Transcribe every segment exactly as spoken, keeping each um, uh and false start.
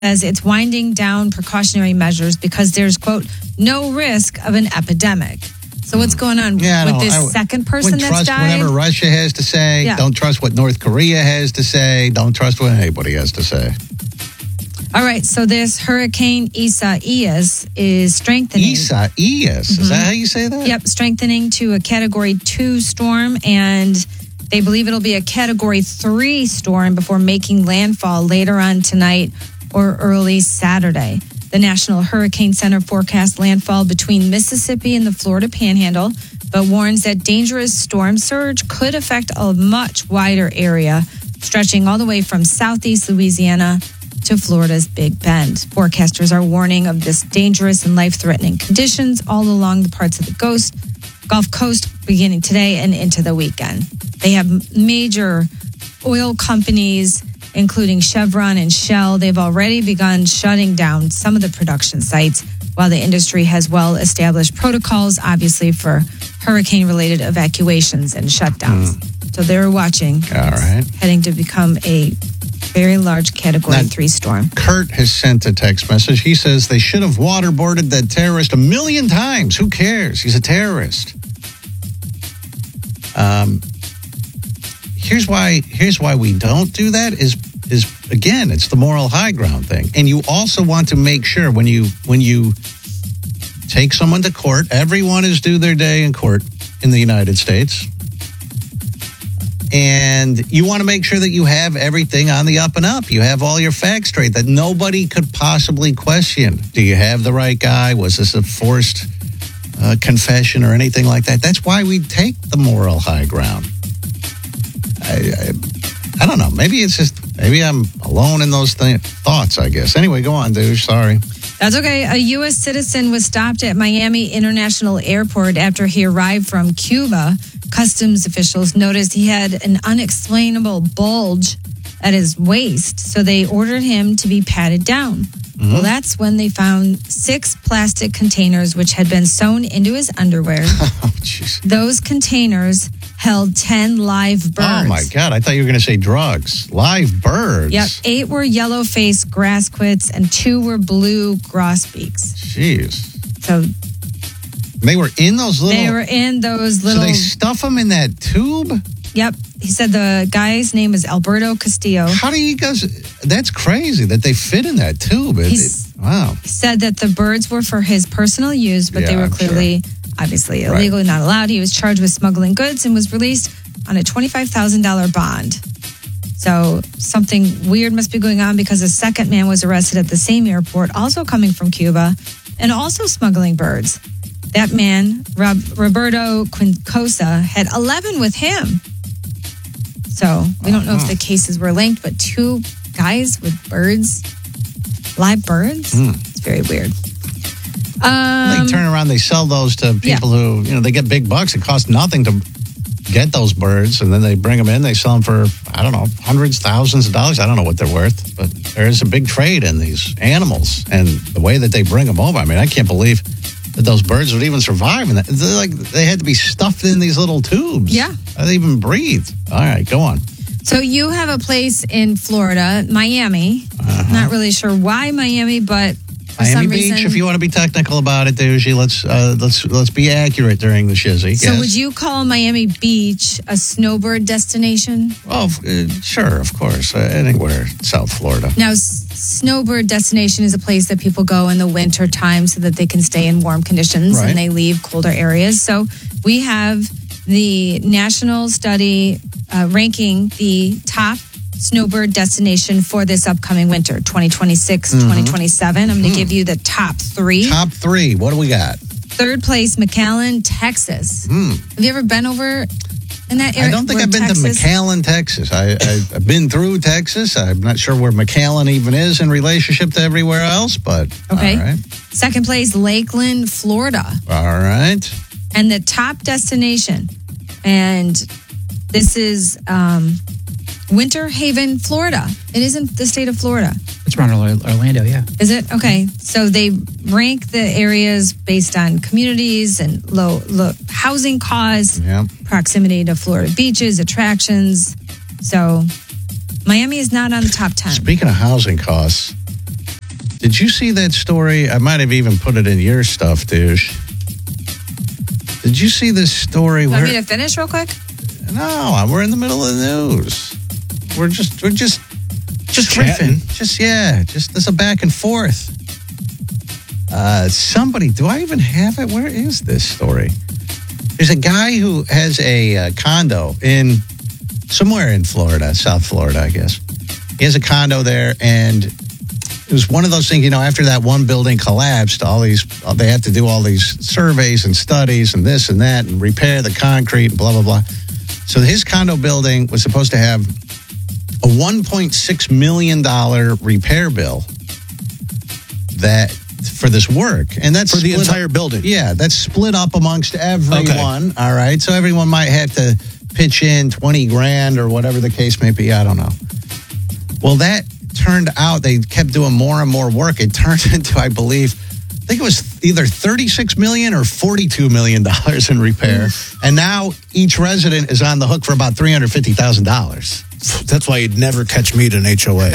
says it's winding down precautionary measures because there's, quote, no risk of an epidemic. So what's going on yeah, with no, this I, second person that's trust died? Whatever Russia has to say. Yeah. Don't trust what North Korea has to say. Don't trust what anybody has to say. All right, so this Hurricane Isaias is strengthening. Isaias, mm-hmm. Is that how you say that? Yep, strengthening to a Category two storm, and they believe it'll be a Category three storm before making landfall later on tonight or early Saturday. The National Hurricane Center forecasts landfall between Mississippi and the Florida Panhandle, but warns that dangerous storm surge could affect a much wider area, stretching all the way from southeast Louisiana to Florida's Big Bend. Forecasters are warning of this dangerous and life-threatening conditions all along the parts of the Gulf, Gulf Coast beginning today and into the weekend. They have major oil companies, including Chevron and Shell. They've already begun shutting down some of the production sites, while the industry has well-established protocols, obviously, for hurricane-related evacuations and shutdowns. Mm. So they're watching. All right. Heading to become a very large Category now, three storm. Kurt has sent a text message. He says they should have waterboarded that terrorist a million times. Who cares? He's a terrorist. Um, here's why. Here's why we don't do that. Is is again, it's the moral high ground thing, and you also want to make sure when you when you take someone to court, everyone is due their day in court in the United States. And you want to make sure that you have everything on the up and up. You have all your facts straight, that nobody could possibly question. Do you have the right guy? Was this a forced uh, confession or anything like that? That's why we take the moral high ground. I, I, I don't know. Maybe it's just, maybe I'm alone in those th- thoughts, I guess. Anyway, go on, dude. Sorry. That's okay. A U S citizen was stopped at Miami International Airport after he arrived from Cuba. Customs officials noticed he had an unexplainable bulge at his waist, so they ordered him to be patted down. Mm-hmm. Well, that's when they found six plastic containers which had been sewn into his underwear. Oh, jeez. Those containers held ten live birds. Oh, my God. I thought you were going to say drugs. Live birds. Yep. Eight were yellow-faced grass quits and two were blue grosbeaks. Jeez. So they were in those little... They were in those little... So they stuff them in that tube? Yep. He said the guy's name is Alberto Castillo. How do you guys... That's crazy that they fit in that tube. It, it, wow. He said that the birds were for his personal use, but yeah, they were I'm clearly, sure. obviously, illegally right. not allowed. He was charged with smuggling goods and was released on a twenty-five thousand dollars bond. So something weird must be going on because a second man was arrested at the same airport, also coming from Cuba, and also smuggling birds. That man, Rob, Roberto Quincosa, had eleven with him. So we don't know if the cases were linked, but two guys with birds, live birds, mm. It's very weird. Um, they turn around, they sell those to people yeah. who, you know, they get big bucks. It costs nothing to get those birds, and then they bring them in. They sell them for, I don't know, hundreds, thousands of dollars. I don't know what they're worth, but there is a big trade in these animals, and the way that they bring them over. I mean, I can't believe that those birds would even survive. And they're like they had to be stuffed in these little tubes. Yeah. How do they even breathe? All right, go on. So you have a place in Florida, Miami. Uh-huh. Not really sure why Miami, but for Miami some Beach, reason, if you want to be technical about it, Doogie, let's uh, let's let's be accurate during the shizzy. So yes. would you call Miami Beach a snowbird destination? Well, uh, sure, of course, uh, anywhere in South Florida. Now, s- snowbird destination is a place that people go in the winter time so that they can stay in warm conditions right. and they leave colder areas. So we have the national study uh, ranking the top snowbird destination for this upcoming winter, twenty twenty-six, mm-hmm. twenty twenty-seven. I'm going to mm. give you the top three. Top three. What do we got? Third place, McAllen, Texas. Mm. Have you ever been over in that area? I don't think I've been Texas? to McAllen, Texas. I, I, I've been through Texas. I'm not sure where McAllen even is in relationship to everywhere else, but okay. all right. Second place, Lakeland, Florida. All right. And the top destination, and this is um, Winter Haven, Florida. It isn't the state of Florida. It's around Orlando, yeah. Is it? Okay. So they rank the areas based on communities and low, low housing costs, yep. proximity to Florida beaches, attractions. So Miami is not on the top ten. Speaking of housing costs, Did you see that story? I might have even put it in your stuff, douche. Did you see this story? Want where, me to finish real quick? No, we're in the middle of the news. We're just, we're just, just riffing. Just, yeah, just, there's a back and forth. Uh, somebody, do I even have it? Where is this story? There's a guy who has a uh, condo in, somewhere in Florida, South Florida, I guess. He has a condo there, and it was one of those things, you know, after that one building collapsed, all these, they had to do all these surveys and studies and this and that and repair the concrete and blah, blah, blah. So his condo building was supposed to have a one point six million dollars repair bill that for this work. And that's for the split entire up, building. Yeah, that's split up amongst everyone. Okay. All right. So everyone might have to pitch in twenty grand or whatever the case may be. I don't know. Well, that turned out they kept doing more and more work. It turned into, I believe, I think it was either thirty-six million dollars or forty-two million dollars in repair. And now each resident is on the hook for about three hundred fifty thousand dollars. That's why you'd never catch me at an H O A.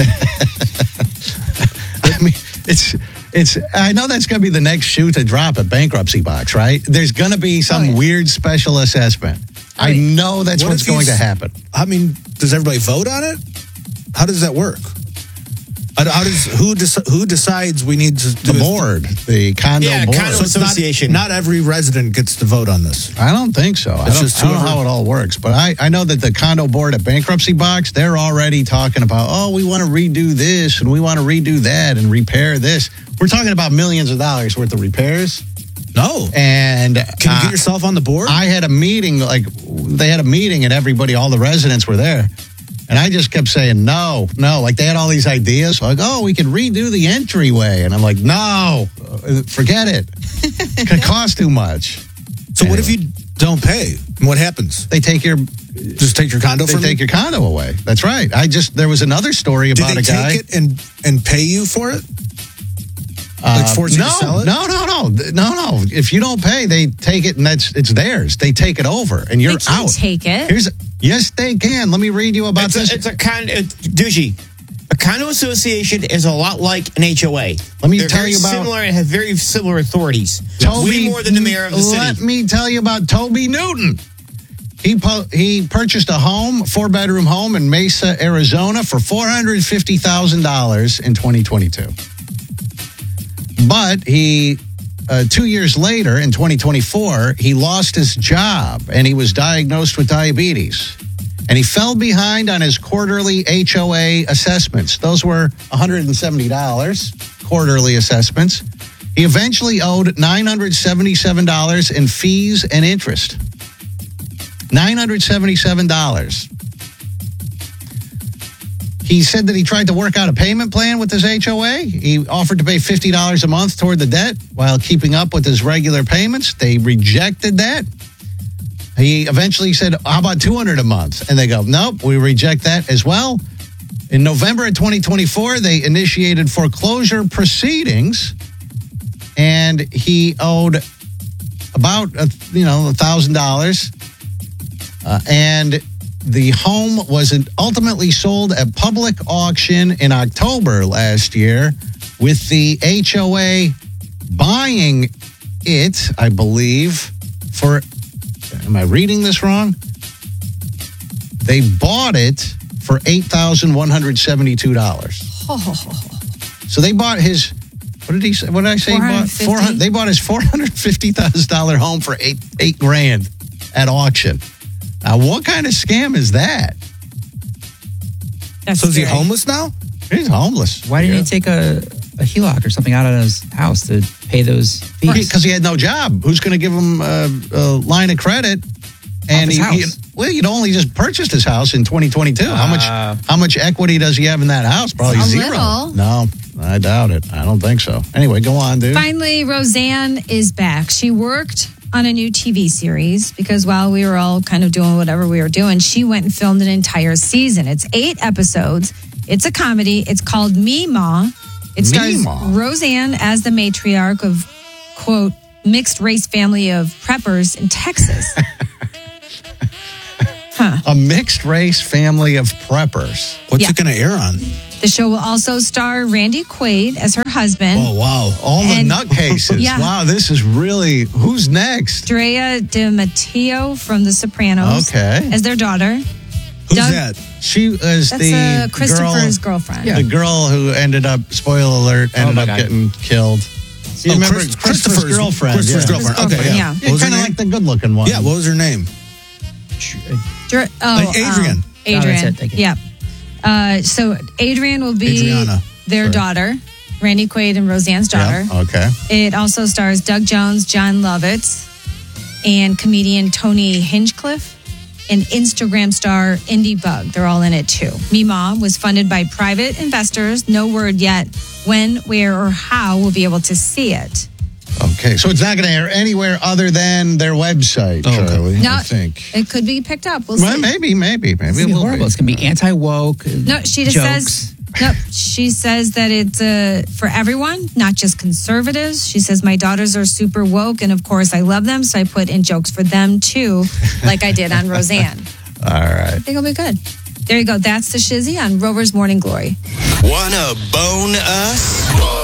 I mean, it's, it's, I know that's going to be the next shoe to drop at Bankruptcy Box, right? There's going to be some Oh, yeah. weird special assessment. I know that's What what's if going he's- to happen. I mean, does everybody vote on it? How does that work? How how does who deci- who decides we need to do The it? board, the condo Yeah, board. condo So it's not- association. Not, every resident gets to vote on this. I don't think so. I It's don't, just I don't know whoever- how it all works, but I, I know that the condo board at Bankruptcy Box, they're already talking about, oh, we want to redo this and we want to redo that and repair this. We're talking about millions of dollars worth of repairs. No. And Can you uh, get yourself on the board? I had a meeting, like they had a meeting and everybody, all the residents were there. And I just kept saying, no, no. Like they had all these ideas. Like, oh, we could redo the entryway. And I'm like, no, uh, forget it. It could cost too much. so what if you don't pay? What happens? They take your Just take your condo they from take you? your condo away. That's right. I just there was another story Did about they a guy. take it and, and pay you for it? uh, like force you no, to sell it? no, no, no, no, no. If you don't pay, they take it and that's it's theirs. They take it over and you're They can't out. take it. Here's yes, they can. Let me read you about It's this. a, it's a kind of douchey. A condo association is a lot like an H O A. Let me They're tell very you about- similar and have very similar authorities. Toby, Way more than the mayor of the let city. me tell you about Toby Newton. He po- he purchased a home, four bedroom home in Mesa, Arizona, for four hundred fifty thousand dollars in twenty twenty-two. But he, uh, two years later, in twenty twenty-four, he lost his job and he was diagnosed with diabetes. And he fell behind on his quarterly H O A assessments. Those were one hundred seventy dollars, quarterly assessments. He eventually owed nine hundred seventy-seven dollars in fees and interest. nine hundred seventy-seven dollars. He said that he tried to work out a payment plan with his H O A. He offered to pay fifty dollars a month toward the debt while keeping up with his regular payments. They rejected that. He eventually said, how about two hundred dollars a month? And they go, nope, we reject that as well. In November of twenty twenty-four, they initiated foreclosure proceedings, and he owed about, uh, you know, one thousand dollars. Uh, and the home was ultimately sold at public auction in October last year, with the H O A buying it, I believe, for, am I reading this wrong? They bought it for eight thousand one hundred seventy-two dollars. So they bought his, what did he say? What did I say? He bought? four hundred They bought his four hundred fifty thousand dollars home for eight, eight grand at auction. Now, what kind of scam is that? That's So is he scary. homeless now? He's homeless. Why didn't Yeah. he take a, a H E L O C or something out of his house to pay those fees? Because he had no job. Who's going to give him a, a line of credit? And his he, he, house. well, he'd only just purchased his house in twenty twenty-two. how much? Uh, How much equity does he have in that house? Probably A zero. little. No, I doubt it. I don't think so. Anyway, go on, dude. Finally, Roseanne is back. She worked on a new T V series because while we were all kind of doing whatever we were doing, she went and filmed an entire season. It's eight episodes. It's a comedy. It's called Meemaw. It stars Meemaw. Roseanne as the matriarch of, quote, mixed race family of preppers in Texas. A mixed race family of preppers. What's Yeah. it going to air on? The show will also star Randy Quaid as her husband. Oh, wow. All the And- nutcases. Yeah. Wow, this is really, who's next? Drea De Matteo from The Sopranos Okay. as their daughter. Who's Doug- that? She was That's the uh, Christopher's girl, girlfriend. the girl who ended up, spoiler alert, ended my up God. getting killed. Do you Oh, remember Chris- Christopher's, girlfriend? Christopher's yeah. girlfriend. His Okay, girlfriend, yeah. yeah. What Yeah, was her kind of name? like the good-looking one. Yeah, what was her name? Dr- oh, Like Adrian. um, Oh, that's Adrian. it, thank you. Yeah. Uh, so Adrian will be Adriana. their Sorry. daughter, Randy Quaid and Roseanne's daughter. Yeah, okay. It also stars Doug Jones, John Lovitz, and comedian Tony Hinchcliffe, and Instagram star Indy Bug. They're all in it too. Mima was funded by private investors. No word yet when, where, or how we'll be able to see it. Okay, so it's not going to air anywhere other than their website, Oh, okay. Charlie, No, I think. it could be picked up. We'll Well, see. maybe, maybe, maybe It's it gonna be will horrible. be. It's gonna be anti-woke. No, she just jokes. says no. She says that it's uh, for everyone, not just conservatives. She says my daughters are super woke, and of course I love them, so I put in jokes for them too, like I did on Roseanne. All right. I think it'll be good. There you go. That's the Shizzy on Rover's Morning Glory. Wanna bone us?